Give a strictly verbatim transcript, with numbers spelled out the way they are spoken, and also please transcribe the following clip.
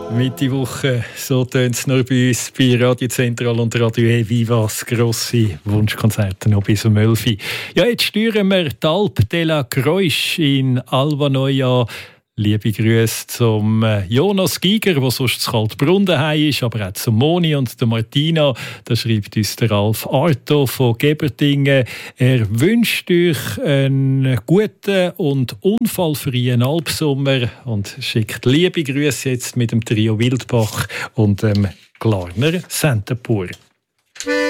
Mitte Woche, so tönt es nur bei uns bei Radio Zentral und Radio E Vivas, grosse Wunschkonzerte noch bis um elf Uhr. Ja, jetzt steuern wir die Alpe della Croix in Alba Noia. Liebe Grüße zum Jonas Giger, der sonst zu Kaltbrunn daheim ist, aber auch zum Moni und der Martina. Da schreibt uns der Ralf Arto von Gebertingen. Er wünscht euch einen guten und unfallfreien Alpsommer und schickt liebe Grüße jetzt mit dem Trio Wildbach und dem Glarner Sentepur.